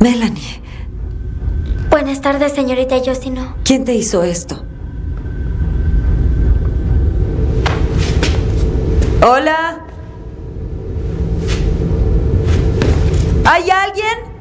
Melanie. Buenas tardes, señorita Yoshino. ¿Quién te hizo esto? ¿Hola? ¿Hay alguien?